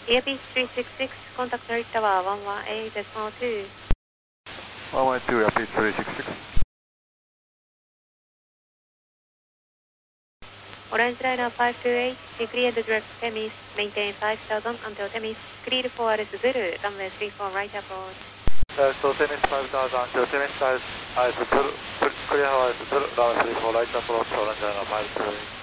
Airbus 366, contact Narita Tower 118.2. 112, Airbus 366. Orange Liner 528, decleared direct Temis, maintain 5000 until Temis, cleared for RS Zulu, runway 34 right approach. So Temis 5000 until Temis RS Zulu, clear RS Zulu, runway 34 right approach, Orange Liner 528.